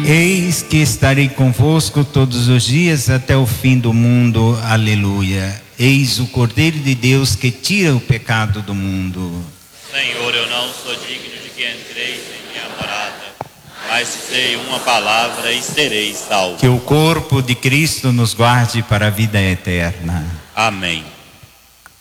Eis que estarei convosco todos os dias até o fim do mundo. Aleluia. Eis o Cordeiro de Deus que tira o pecado do mundo. Senhor, eu não sou digno de que entreis em minha morada, mas dizei uma palavra e serei salvo. Que o corpo de Cristo nos guarde para a vida eterna. Amém.